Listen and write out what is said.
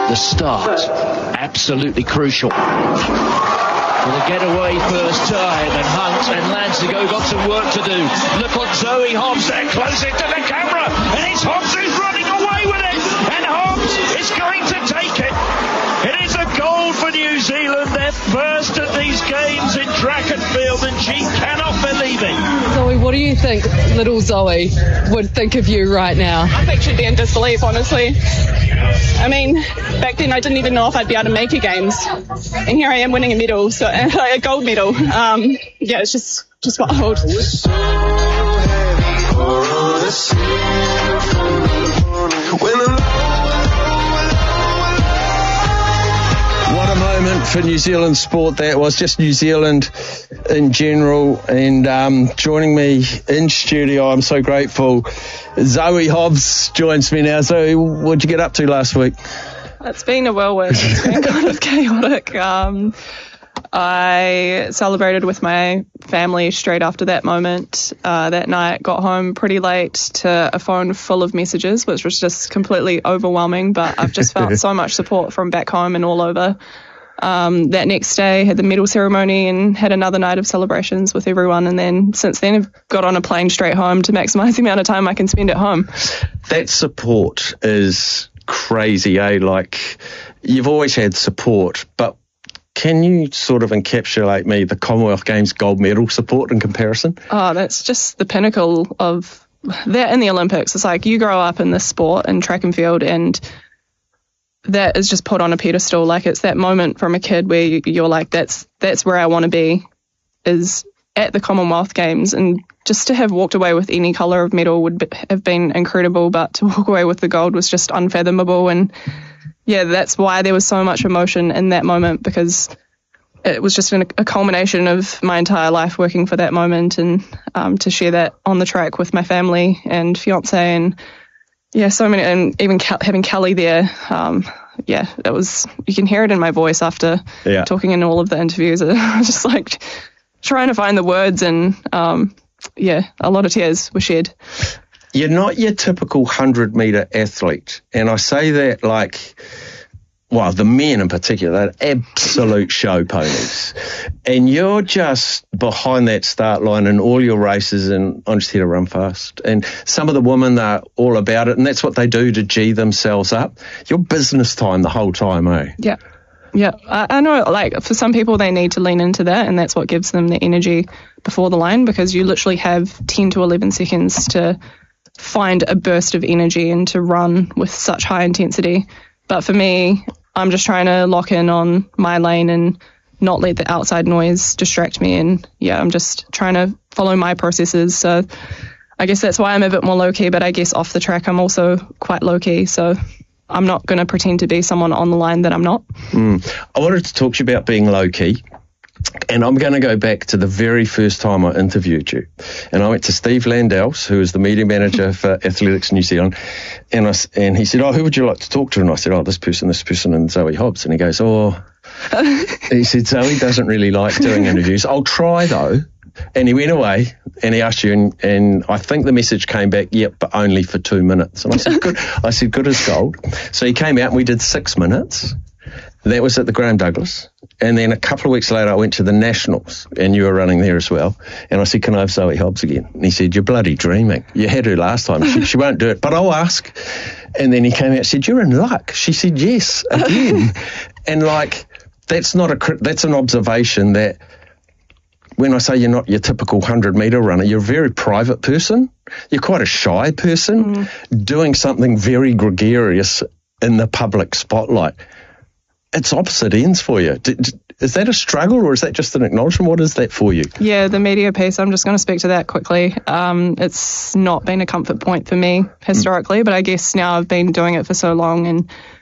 the start, absolutely crucial. With a getaway first time, and Hunt and Lansigo got some work to do. Look at Zoe Hobbs there, close it to the camera, and it's Hobbs who's running away with it, and Hobbs is going to take it. It is a goal for New Zealand, their first of these games in track and field, and she cannot believe it. Zoe, what do you think little Zoe would think of you right now? I think she'd be in disbelief, honestly. I mean, back then I didn't even know if I'd be able to make a games, and here I am winning a medal, so a gold medal. Yeah, it's just wild. What a moment for New Zealand sport that was, just New Zealand in general. And joining me in studio, I'm so grateful, Zoe Hobbs joins me now. Zoe, what'd you get up to last week? It's been a whirlwind. It's been kind of chaotic. I celebrated with my family straight after that moment. That night, got home pretty late to a phone full of messages, which was just completely overwhelming. But I've just felt so much support from back home and all over. That next day, had the medal ceremony and had another night of celebrations with everyone. And then since then, I've got on a plane straight home to maximise the amount of time I can spend at home. That support is crazy, eh? Like, you've always had support, but can you sort of encapsulate me the Commonwealth Games gold medal support in comparison? Oh, that's just the pinnacle of that in the Olympics. It's like you grow up in this sport, in track and field, and that is just put on a pedestal. Like, it's that moment from a kid where you're like, that's where I want to be, is at the Commonwealth Games. And just to have walked away with any colour of medal would have been incredible, but to walk away with the gold was just unfathomable. And yeah, that's why there was so much emotion in that moment, because it was just a culmination of my entire life working for that moment, and to share that on the track with my family and fiance, and yeah, so many, and even having Kelly there. Yeah, it was, you can hear it in my voice after talking in all of the interviews. I was just like trying to find the words, and yeah, a lot of tears were shed. You're not your typical 100-metre athlete. And I say that like, well, the men in particular, they're absolute show ponies. And you're just behind that start line in all your races, and I'm just here to run fast. And some of the women are all about it, and that's what they do to G themselves up. You're business time the whole time, eh? Yeah. Yeah, I know, like, for some people they need to lean into that, and that's what gives them the energy before the line, because you literally have 10 to 11 seconds to find a burst of energy and to run with such high intensity. But for me, I'm just trying to lock in on my lane and not let the outside noise distract me. And yeah, I'm just trying to follow my processes. So I guess that's why I'm a bit more low key, but I guess off the track, I'm also quite low key. So I'm not going to pretend to be someone on the line that I'm not. I wanted to talk to you about being low key. And I'm going to go back to the very first time I interviewed you. And I went to Steve Landels, who is the media manager for Athletics New Zealand. And he said, oh, who would you like to talk to? And I said, oh, this person, and Zoe Hobbs. And he goes, he said, Zoe doesn't really like doing interviews. I'll try, though. And he went away and he asked you, and I think the message came back, yep, but only for 2 minutes. And I said, good. I said, good as gold. So he came out and we did 6 minutes. That was at the Graham Douglas. And then a couple of weeks later, I went to the Nationals, and you were running there as well. And I said, can I have Zoe Hobbs again? And he said, you're bloody dreaming. You had her last time. She won't do it, but I'll ask. And then he came out and said, you're in luck. She said, yes, again. And like, that's an observation that when I say you're not your typical 100-metre runner, you're a very private person. You're quite a shy person doing something very gregarious in the public spotlight. It's opposite ends for you. Is that a struggle, or is that just an acknowledgement? What is that for you? Yeah, the media piece, I'm just going to speak to that quickly. It's not been a comfort point for me historically, but I guess now I've been doing it for so long, and